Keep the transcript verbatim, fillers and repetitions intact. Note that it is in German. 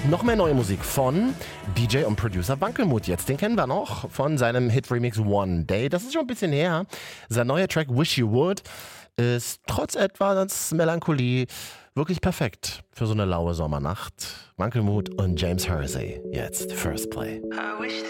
noch mehr neue Musik von D J und Producer Wankelmut jetzt. Den kennen wir noch von seinem Hit-Remix One Day. Das ist schon ein bisschen her. Sein neuer Track Wish You Would ist trotz etwas Melancholie wirklich perfekt für so eine laue Sommernacht. Wankelmut und James Hersey jetzt First Play.